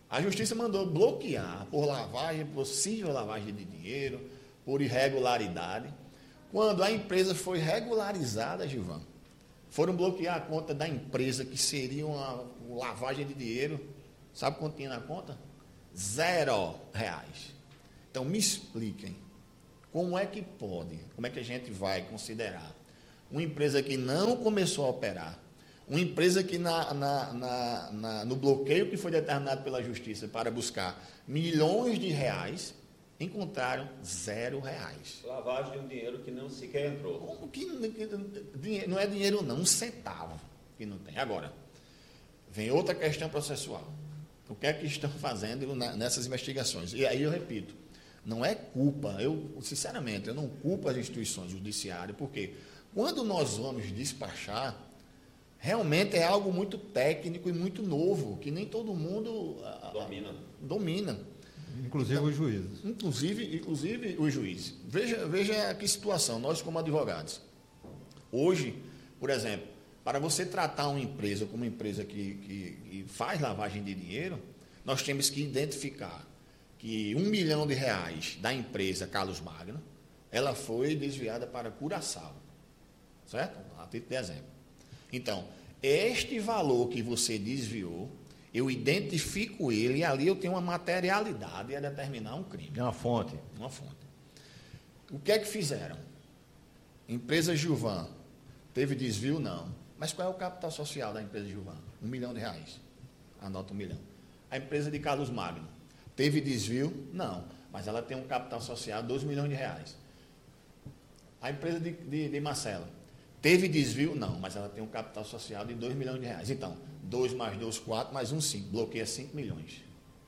A Justiça mandou bloquear por lavagem, possível lavagem de dinheiro, por irregularidade. Quando a empresa foi regularizada, Gilvan, foram bloquear a conta da empresa, que seria uma lavagem de dinheiro. Sabe quanto tinha na conta? R$0. Então, me expliquem, como é que pode, como é que a gente vai considerar uma empresa que não começou a operar, uma empresa que no bloqueio que foi determinado pela Justiça para buscar milhões de reais, encontraram R$0. Lavagem de um dinheiro que não sequer entrou. Como que não é dinheiro não, um centavo que não tem. Agora, vem outra questão processual. O que é que estão fazendo nessas investigações? E aí eu repito, não é culpa, sinceramente, eu não culpo as instituições judiciárias, porque quando nós vamos despachar, realmente é algo muito técnico e muito novo, que nem todo mundo domina. Inclusive então, os juízes. Inclusive os juízes. Veja que situação, nós como advogados. Hoje, por exemplo, para você tratar uma empresa como uma empresa que faz lavagem de dinheiro, nós temos que identificar que R$1 milhão da empresa Carlos Magno, ela foi desviada para Curaçao. Certo? A título de exemplo. Então, este valor que você desviou, eu identifico ele e ali eu tenho uma materialidade a determinar um crime. É uma fonte. Uma fonte. O que é que fizeram? Empresa Gilvan, teve desvio? Não. Mas qual é o capital social da empresa Gilvan? R$1 milhão. Anota R$1 milhão. A empresa de Carlos Magno, teve desvio? Não. Mas ela tem um capital social de R$2 milhões. A empresa de Marcelo, teve desvio? Não, mas ela tem um capital social de R$2 milhões. Então, 2 mais 2, 4, mais 1, 5. Bloqueia 5 milhões.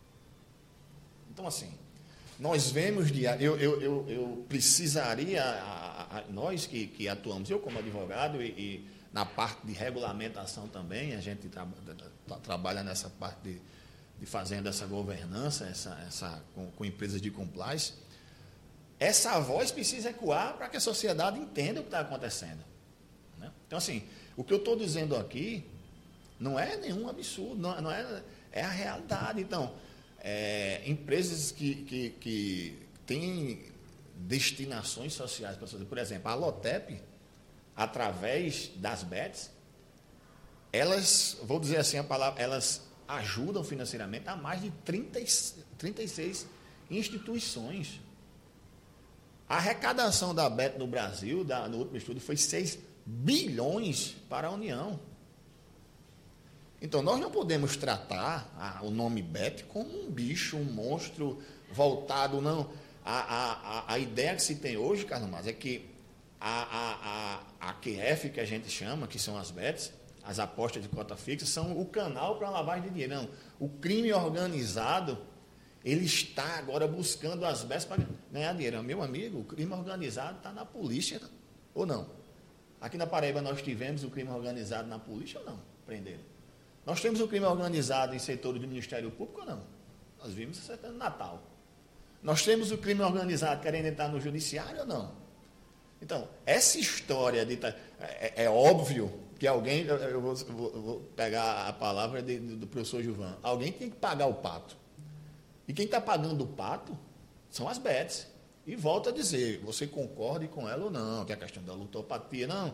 Então, assim, nós vemos, eu precisaria, nós que atuamos, eu como advogado e na parte de regulamentação também, a gente trabalha nessa parte de fazendo essa governança, com empresas de compliance. Essa voz precisa ecoar para que a sociedade entenda o que está acontecendo. Né? Então, assim, o que eu estou dizendo aqui não é nenhum absurdo, é a realidade. Então, empresas que têm destinações sociais para fazer, por exemplo, a Lotep, através das bets, elas, vou dizer assim a palavra, elas ajudam financeiramente a mais de 36 instituições. A arrecadação da Bet no Brasil, no último estudo, foi 6 bilhões para a União. Então, nós não podemos tratar o nome Bet como um bicho, um monstro voltado, não. A ideia que se tem hoje, Carlos Mas, é que a QF, que a gente chama, que são as bets, as apostas de cota fixa, são o canal para a lavagem de dinheiro. Não, o crime organizado, ele está agora buscando as bets para ganhar dinheiro. Meu amigo, o crime organizado está na polícia, ou não? Aqui na Paraíba nós tivemos o crime organizado na polícia ou não? Prenderam. Nós temos o crime organizado em setores do Ministério Público ou não? Nós vimos isso no Natal. Nós temos o crime organizado querendo entrar no judiciário ou não? Então, essa história é óbvio que alguém, eu vou pegar a palavra do professor Gilvan, alguém tem que pagar o pato. E quem está pagando o pato são as bets. E volto a dizer, você concorde com ela ou não, que é a questão da lutopatia, não.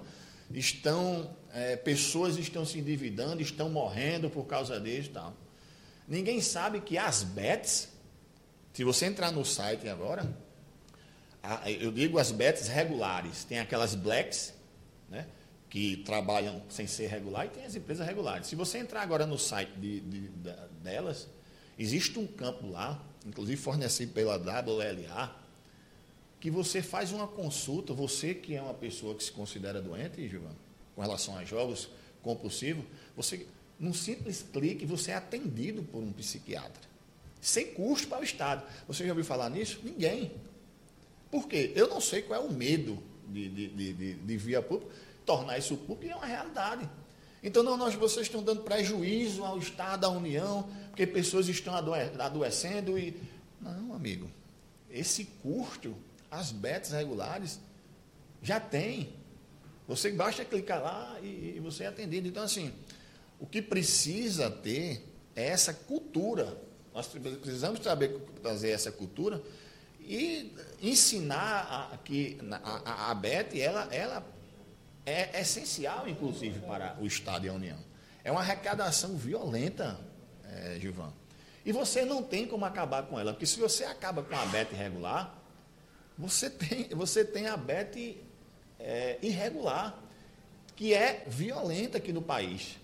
Pessoas estão se endividando, estão morrendo por causa disso e tal. Ninguém sabe que as bets, se você entrar no site agora, eu digo as bets regulares, tem aquelas blacks, né, que trabalham sem ser regular, e tem as empresas regulares. Se você entrar agora no site delas, existe um campo lá, inclusive fornecido pela WLA, que você faz uma consulta, você que é uma pessoa que se considera doente, Gilvan, com relação a jogos compulsivos, você, num simples clique, você é atendido por um psiquiatra, sem custo para o Estado. Você já ouviu falar nisso? Ninguém. Por quê? Eu não sei qual é o medo de via pública, tornar isso público, e é uma realidade. Então, vocês estão dando prejuízo ao Estado, à União, porque pessoas estão adoecendo e... Não, amigo. Esse custo, as bets regulares, já tem. Você basta clicar lá e você é atendido. Então, assim, o que precisa ter é essa cultura Nós precisamos trazer essa cultura e ensinar que a BET, ela é essencial, inclusive, para o Estado e a União. É uma arrecadação violenta, Gilvan. E você não tem como acabar com ela, porque se você acaba com a BET irregular, você tem a BET irregular, que é violenta aqui no país.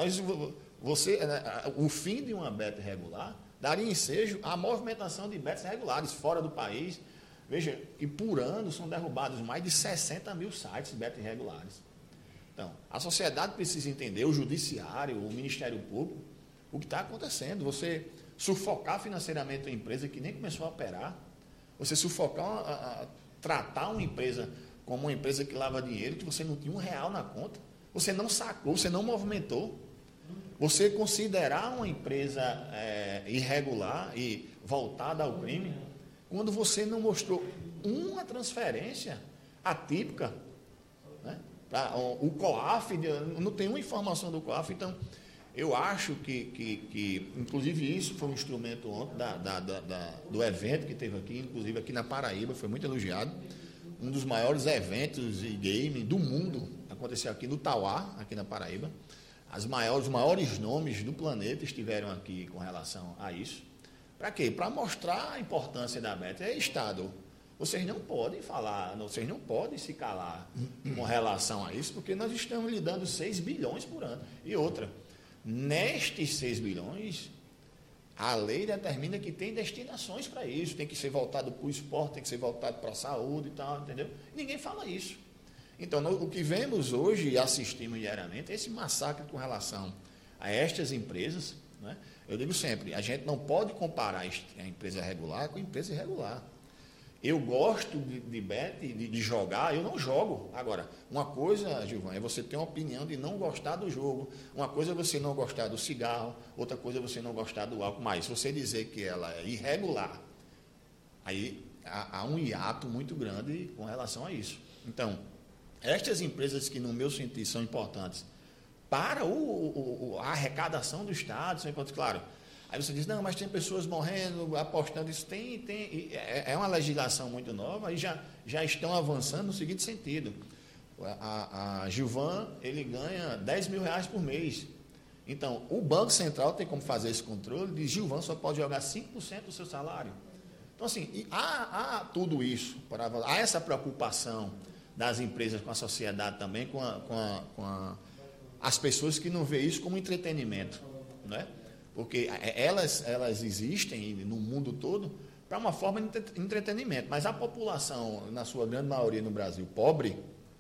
O fim de uma BET irregular daria ensejo à movimentação de BETs regulares fora do país. Veja, e por ano são derrubados mais de 60 mil sites BET irregulares. Então, a sociedade precisa entender, o judiciário, o Ministério Público, o que está acontecendo. Você sufocar financeiramente uma empresa que nem começou a operar, você sufocar, tratar uma empresa como uma empresa que lava dinheiro, que você não tinha R$1 na conta, você não sacou, você não movimentou. Você considerar uma empresa irregular e voltada ao crime, quando você não mostrou uma transferência atípica, né? O COAF, não tem uma informação do COAF, então eu acho que inclusive isso foi um instrumento ontem do evento que teve aqui, inclusive aqui na Paraíba, foi muito elogiado, um dos maiores eventos de game do mundo, aconteceu aqui no Tauá, aqui na Paraíba. Os maiores nomes do planeta estiveram aqui com relação a isso. Para quê? Para mostrar a importância da BET. Estado, vocês não podem falar, vocês não podem se calar com relação a isso, porque nós estamos lhe dando 6 bilhões por ano. E outra, nestes 6 bilhões, a lei determina que tem destinações para isso, tem que ser voltado para o esporte, tem que ser voltado para a saúde e tal, entendeu? Ninguém fala isso. Então, o que vemos hoje e assistimos diariamente é esse massacre com relação a estas empresas, né? Eu digo sempre, a gente não pode comparar a empresa regular com a empresa irregular. Eu gosto de BET, de jogar, eu não jogo. Agora, uma coisa, Gilvan, é você ter uma opinião de não gostar do jogo, uma coisa é você não gostar do cigarro, outra coisa é você não gostar do álcool. Mas se você dizer que ela é irregular, aí há um hiato muito grande com relação a isso. Então, estas empresas que, no meu sentir, são importantes para a arrecadação do Estado, são importantes, claro. Aí você diz, não, mas tem pessoas morrendo, apostando, isso é uma legislação muito nova e já estão avançando no seguinte sentido. A Gilvan, ele ganha R$10 mil por mês. Então, o Banco Central tem como fazer esse controle, de Gilvan só pode jogar 5% do seu salário. Então, assim, há tudo isso, há essa preocupação das empresas com a sociedade também, com as pessoas que não veem isso como entretenimento, né? Porque elas existem no mundo todo para uma forma de entretenimento, mas a população, na sua grande maioria no Brasil, pobre,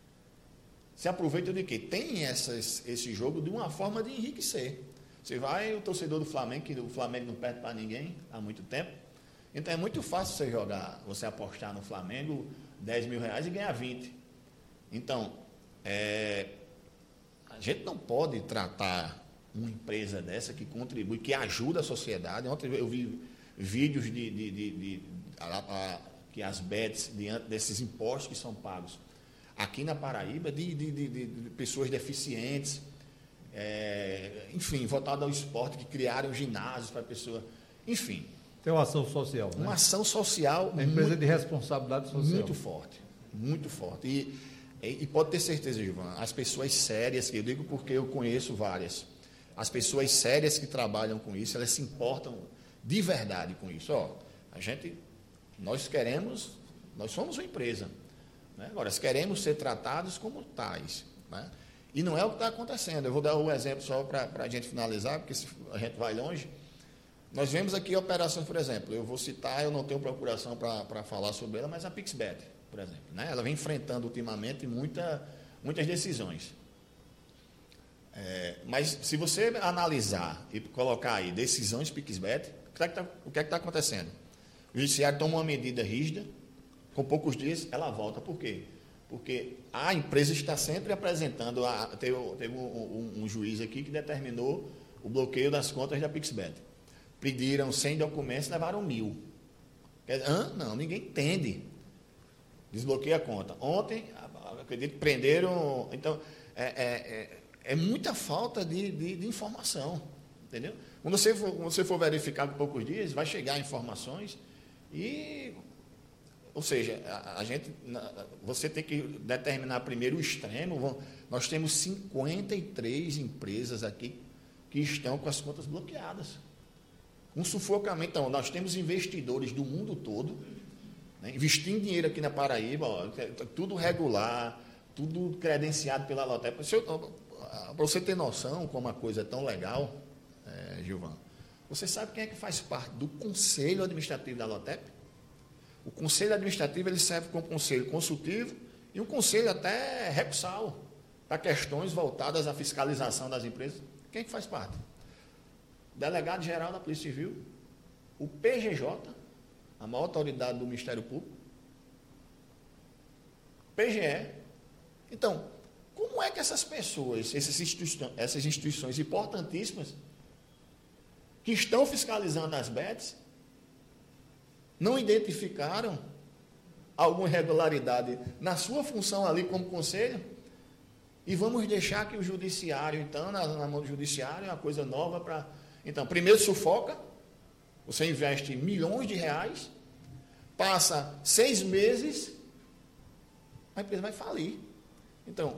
se aproveita de quê? Tem esse jogo de uma forma de enriquecer. Você vai, o torcedor do Flamengo, que o Flamengo não perde para ninguém há muito tempo, então é muito fácil você apostar no Flamengo R$10 mil e ganhar 20. Então, a gente não pode tratar uma empresa dessa que contribui, que ajuda a sociedade. Ontem eu vi vídeos que as BETs, diante desses impostos que são pagos aqui na Paraíba, de pessoas deficientes, enfim, voltado ao esporte, que criaram ginásios para pessoas, enfim. Tem uma ação social, né? Uma ação social. Uma empresa de responsabilidade social. Muito forte, muito forte. E pode ter certeza, Gilvan, as pessoas sérias, que eu digo porque eu conheço várias, as pessoas sérias que trabalham com isso, elas se importam de verdade com isso. Nós somos uma empresa, né? Agora, queremos ser tratados como tais, né? E não é o que está acontecendo. Eu vou dar um exemplo só para a gente finalizar, porque a gente vai longe. Nós vemos aqui operações, por exemplo, eu vou citar, eu não tenho procuração para falar sobre ela, mas a PixBet, por exemplo, né? Ela vem enfrentando ultimamente muitas decisões. Mas se você analisar e colocar aí decisões PixBet, o que é que está acontecendo? O judiciário toma uma medida rígida, com poucos dias ela volta. Por quê? Porque a empresa está sempre apresentando, teve um juiz aqui que determinou o bloqueio das contas da PixBet. Pediram 100 documentos, levaram 1.000. Não, ninguém entende. Desbloqueia a conta. Ontem, acredito que prenderam. Então, é muita falta de informação. entendeu? Quando você for verificar por poucos dias, vai chegar informações e, ou seja, você tem que determinar primeiro o extremo. Nós temos 53 empresas aqui que estão com as contas bloqueadas. Um sufocamento. Então, nós temos investidores do mundo todo, né, investindo dinheiro aqui na Paraíba, tudo regular, tudo credenciado pela Lotep. Para você ter noção como a coisa é tão legal, Gilvan, você sabe quem é que faz parte do Conselho Administrativo da Lotep? O Conselho Administrativo ele serve como conselho consultivo e um conselho até recursal para questões voltadas à fiscalização das empresas. Quem é que faz parte? Delegado-geral da Polícia Civil, o PGJ, a maior autoridade do Ministério Público, PGE. Então, como é que essas pessoas, essas instituições importantíssimas, que estão fiscalizando as BETs, não identificaram alguma irregularidade na sua função ali como conselho? E vamos deixar que o judiciário, então, na mão do judiciário, é uma coisa nova para... Então, primeiro sufoca, você investe milhões de reais, passa 6 meses, a empresa vai falir. Então,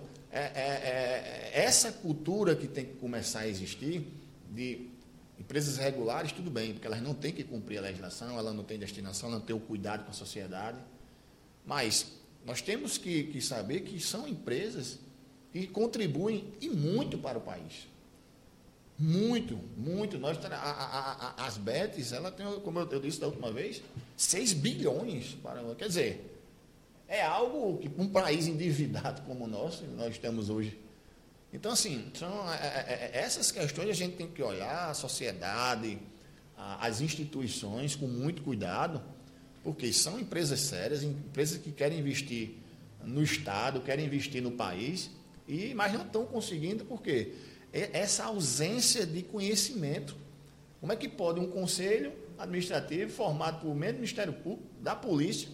essa cultura que tem que começar a existir de empresas regulares, tudo bem, porque elas não têm que cumprir a legislação, elas não têm destinação, não têm o cuidado com a sociedade, mas nós temos que saber que são empresas que contribuem e muito para o país. Muito, muito. As BETs, ela tem, como eu disse da última vez, 6 bilhões. Quer dizer, é algo que um país endividado como o nosso, nós estamos hoje. Então, assim, são essas questões a gente tem que olhar, a sociedade, as instituições, com muito cuidado, porque são empresas sérias, empresas que querem investir no Estado, querem investir no país, mas não estão conseguindo, porque essa ausência de conhecimento. Como é que pode um conselho administrativo formado por meio do Ministério Público, da polícia,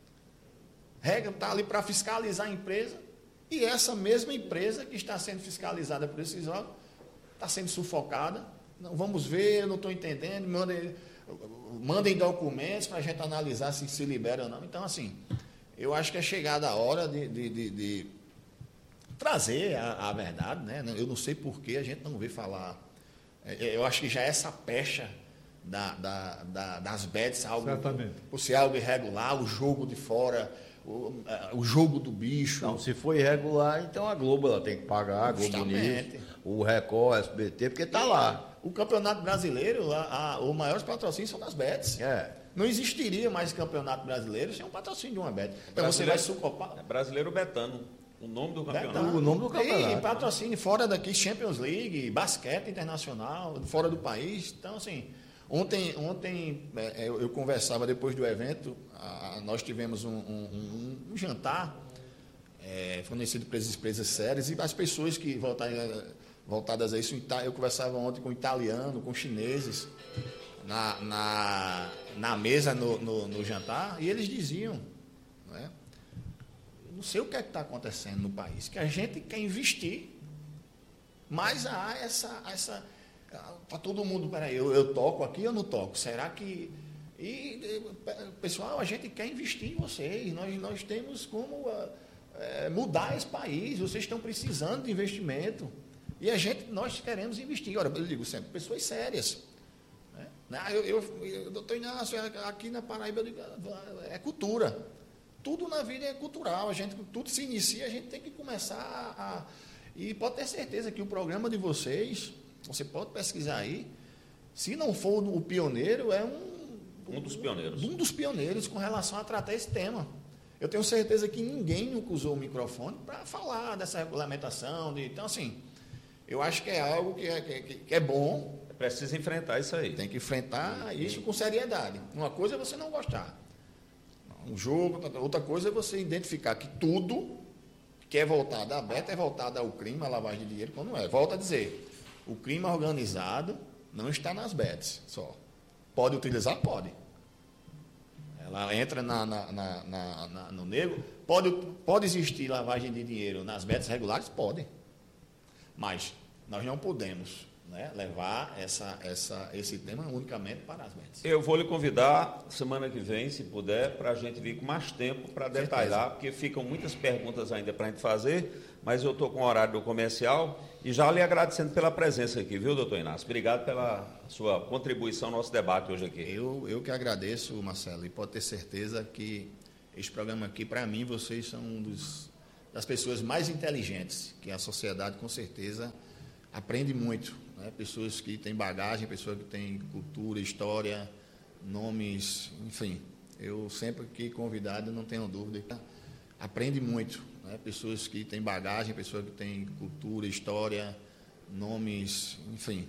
está ali para fiscalizar a empresa, e essa mesma empresa que está sendo fiscalizada por esses órgãos está sendo sufocada? Não, vamos ver, eu não estou entendendo, mandem documentos para a gente analisar se libera ou não. Então, assim, eu acho que é chegada a hora de trazer a verdade, né? Eu não sei por que a gente não vê falar. Eu acho que já essa pecha das BETs, por ser algo irregular, o jogo de fora, o jogo do bicho. Não, se for irregular, então a Globo ela tem que pagar, a Globo News, o Record, o SBT, porque está lá. O Campeonato Brasileiro, os maiores patrocínios são das BETs. Não existiria mais Campeonato Brasileiro sem um patrocínio de uma BET. Então você vai sucopar. É Brasileiro Betano. O nome do campeonato. O nome do campeonato. E patrocínio fora daqui, Champions League, basquete internacional, fora do país. Então, assim, ontem eu conversava depois do evento, nós tivemos um jantar fornecido para as empresas sérias e as pessoas que voltadas a isso, eu conversava ontem com italiano, com chineses, na mesa no jantar, e eles diziam, não é? Não sei o que é que está acontecendo no país, que a gente quer investir, mas há essa para todo mundo, peraí, eu toco aqui ou não toco? Será que... pessoal, a gente quer investir em vocês, nós temos como mudar esse país, vocês estão precisando de investimento, e nós queremos investir. Ora, eu digo sempre, pessoas sérias. Né? Doutor Inácio, aqui na Paraíba, é cultura. Tudo na vida é cultural, tudo se inicia, a gente tem que começar e pode ter certeza que o programa de vocês, você pode pesquisar aí, se não for o pioneiro, é um dos pioneiros. Um dos pioneiros com relação a tratar esse tema. Eu tenho certeza que ninguém nunca usou o microfone para falar dessa regulamentação. Então, assim, eu acho que é algo que é bom. Precisa enfrentar isso aí. Tem que enfrentar isso com seriedade. Uma coisa é você não gostar. Um jogo, outra coisa é você identificar que tudo que é voltado à beta é voltado ao crime, à lavagem de dinheiro, quando não é. Volto a dizer, o crime organizado não está nas betas só. Pode utilizar? Pode. Ela entra no negro. Pode existir lavagem de dinheiro nas betas regulares? Pode. Mas nós não podemos né, levar esse tema unicamente para as mentes. Eu vou lhe convidar semana que vem, se puder, para a gente vir com mais tempo para detalhar, porque ficam muitas perguntas ainda para a gente fazer, mas eu estou com o horário do comercial e já lhe agradecendo pela presença aqui, viu, doutor Inácio? Obrigado pela sua contribuição ao nosso debate hoje aqui. Eu que agradeço, Marcelo, e pode ter certeza que este programa aqui, para mim, vocês são das pessoas mais inteligentes, que a sociedade, com certeza, aprende muito. Né? Pessoas que têm bagagem, pessoas que têm cultura, história, nomes, enfim. Eu sempre que convidado, não tenho dúvida, que aprende muito. Né? Pessoas que têm bagagem, pessoas que têm cultura, história, nomes, enfim.